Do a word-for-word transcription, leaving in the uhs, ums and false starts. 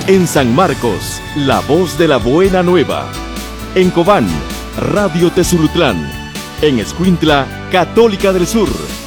En San Marcos, La Voz de la Buena Nueva. En Cobán, Radio Tezulutlán. En Escuintla, Católica del Sur.